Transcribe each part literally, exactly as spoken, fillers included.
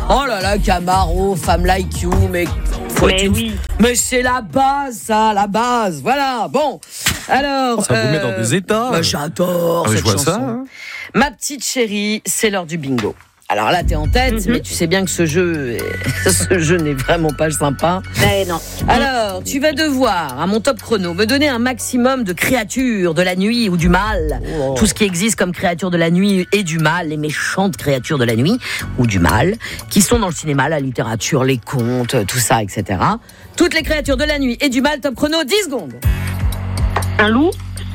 Oh là là, Camaro, Femme Like You, mais... Mais une... oui. Mais c'est la base, ça, la base. Voilà, bon. Alors... Ça euh... vous met dans des états. Bah, j'adore ah, cette je vois chanson. Ça, hein. Ma petite chérie, c'est l'heure du bingo. Alors là, t'es en tête, mm-hmm. mais tu sais bien que ce jeu, ce jeu n'est vraiment pas sympa. Mais non. Alors, tu vas devoir, à mon top chrono, me donner un maximum de créatures de la nuit ou du mal. Oh. Tout ce qui existe comme créatures de la nuit et du mal, les méchantes créatures de la nuit ou du mal, qui sont dans le cinéma, la littérature, les contes, tout ça, et cetera. Toutes les créatures de la nuit et du mal, top chrono, dix secondes. Un loup.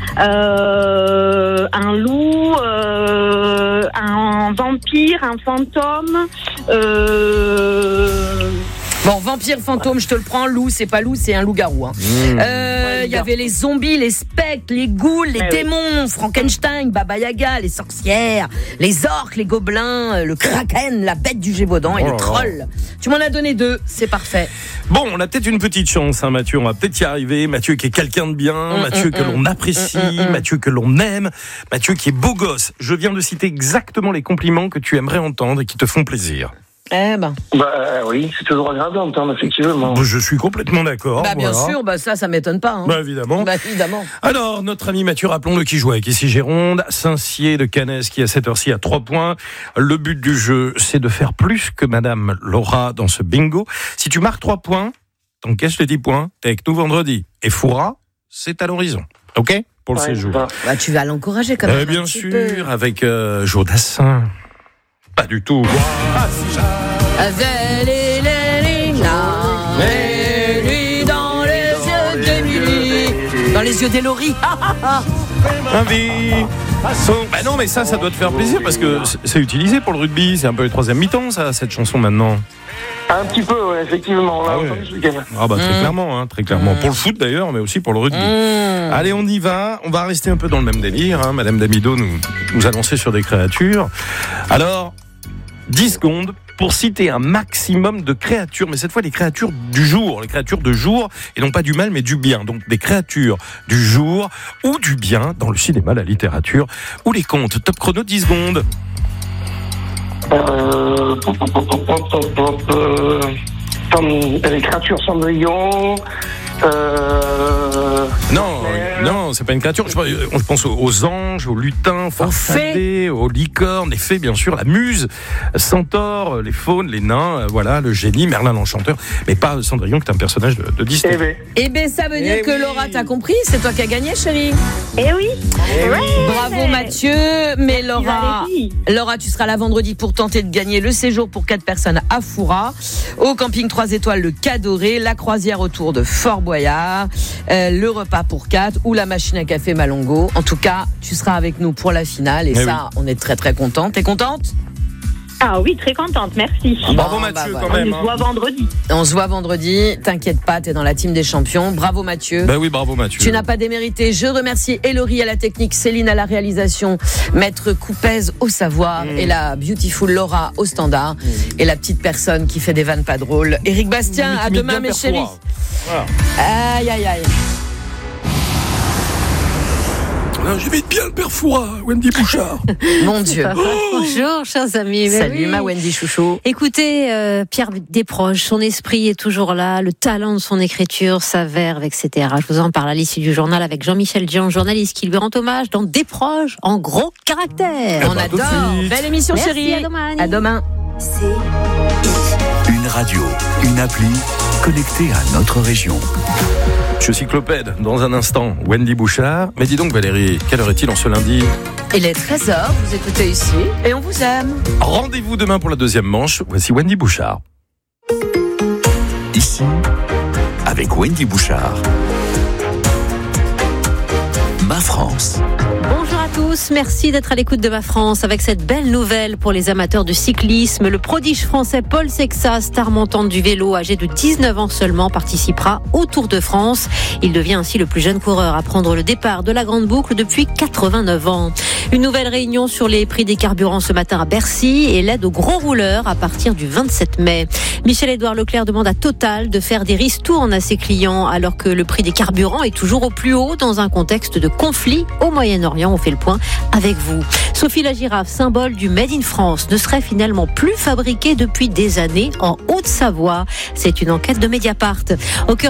Euh, un loup, euh, un vampire, un fantôme. Euh... Bon, vampire, fantôme, je te le prends. Loup, c'est pas loup, c'est un loup-garou. Il hein. mmh. euh, ouais, y avait les zombies, les spectres, les ghouls, les Mais démons, oui. Frankenstein, Baba Yaga, les sorcières, les orques, les gobelins, le kraken, la bête du Gévaudan et oh le troll. Tu m'en as donné deux, c'est parfait. Bon, on a peut-être une petite chance, hein, Mathieu. On va peut-être y arriver. Mathieu qui est quelqu'un de bien, mmh, Mathieu mmh, que l'on apprécie, mmh, mmh. Mathieu que l'on aime, Mathieu qui est beau gosse. Je viens de citer exactement les compliments que tu aimerais entendre et qui te font plaisir. Eh ben. Bah oui, c'est toujours agréable d'entendre, effectivement. Je suis complètement d'accord. Bah bien voilà. sûr, bah ça, ça m'étonne pas. Hein. Bah évidemment. Bah évidemment. Alors, notre ami Mathieu, rappelons-le qui joue avec ici Gironde, Saint-Cyr de Cannes qui à cette heure-ci a trois points. Le but du jeu, c'est de faire plus que Madame Laura dans ce bingo. Si tu marques trois points, t'encaisses les dix points, t'es avec nous vendredi. Et Foura, c'est à l'horizon. Ok ? Pour le ouais, séjour. Bah tu vas l'encourager quand même. Euh, bien sûr, peu. Avec euh, Jodassin. Pas du tout. Ah, si. Dans les yeux d'Émilie, dans les yeux d'Elory. Bah non, mais ça, ça doit te faire plaisir parce que c'est utilisé pour le rugby. C'est un peu le troisième mi-temps, ça, cette chanson maintenant. Un petit peu, ouais, effectivement. On l'a ah, ouais. entendu ce week-end. Ah bah très mmh. clairement, hein, très clairement. Mmh. Pour le foot d'ailleurs, mais aussi pour le rugby. Mmh. Allez, on y va. On va rester un peu dans le même délire. Hein. Madame Damido nous, nous a lancé sur des créatures. Alors, dix secondes pour citer un maximum de créatures, mais cette fois les créatures du jour, les créatures de jour, et non pas du mal, mais du bien. Donc des créatures du jour ou du bien dans le cinéma, la littérature ou les contes. Top chrono, dix secondes. Euh, pop, pop, pop, pop, pop, pop, euh, les créatures Cendrillon. Euh... Non, euh... non, c'est pas une créature. Je pense aux anges, aux lutins, farfadets, aux licornes, les fées, bien sûr, la muse, Centaure, les faunes, les nains, voilà, le génie, Merlin l'enchanteur, mais pas Cendrillon qui est un personnage de, de Disney. Eh ben, eh ben, ça veut dire eh que oui. Laura, t'as compris, c'est toi qui as gagné, chérie. Eh oui. Eh oui. Bravo Mathieu, mais Laura, Laura, tu seras là vendredi pour tenter de gagner le séjour pour quatre personnes à Foura, au camping trois étoiles le Cadoré, la croisière autour de Fort Boyard, euh, le repas pour quatre ou la machine à café Malongo. En tout cas, tu seras avec nous pour la finale et eh ça, oui. on est très très contents. T'es contente ? Ah oui, très contente, merci. Ah, bravo Mathieu, bah, quand voilà. même. On se voit vendredi. On se voit vendredi, t'inquiète pas, t'es dans la team des champions. Bravo Mathieu. Ben oui, bravo Mathieu. Tu n'as pas démérité. Je remercie Elory à la technique, Céline à la réalisation, Maître Coupez au savoir mmh. et la beautiful Laura au standard mmh. et la petite personne qui fait des vannes pas drôles. Éric Bastien, à demain mes chéris. Voilà. Aïe aïe aïe. J'imite bien le père Foura, Wendy Bouchard. Mon Dieu. Oh bonjour, chers amis. Salut oui. ma Wendy chouchou. Écoutez, euh, Pierre Desproges, son esprit est toujours là, le talent de son écriture, sa verve, et cetera. Je vous en parle à l'issue du journal avec Jean-Michel Dian, journaliste qui lui rend hommage dans Desproges en gros caractère. On adore. Belle émission, merci, chérie. À demain. À demain. Une radio, une appli connectée à notre région. Je suis cyclopède dans un instant, Wendy Bouchard. Mais dis donc Valérie, quelle heure est-il en ce lundi ? Il est treize heures, vous écoutez ici et on vous aime. Rendez-vous demain pour la deuxième manche. Voici Wendy Bouchard. Ici, avec Wendy Bouchard. Ma France. Bonjour à tous, merci d'être à l'écoute de Ma France avec cette belle nouvelle pour les amateurs de cyclisme. Le prodige français Paul Sexas, star montante du vélo, âgé de dix-neuf ans seulement, participera au Tour de France. Il devient ainsi le plus jeune coureur à prendre le départ de la Grande Boucle depuis quatre-vingt-neuf ans. Une nouvelle réunion sur les prix des carburants ce matin à Bercy et l'aide aux gros rouleurs à partir du vingt-sept mai. Michel-Édouard Leclerc demande à Total de faire des ristournes à ses clients alors que le prix des carburants est toujours au plus haut dans un contexte de conflit au Moyen-Orient. On fait le point point avec vous. Sophie la girafe, symbole du Made in France, ne serait finalement plus fabriquée depuis des années en Haute-Savoie. C'est une enquête de Mediapart. Au cœur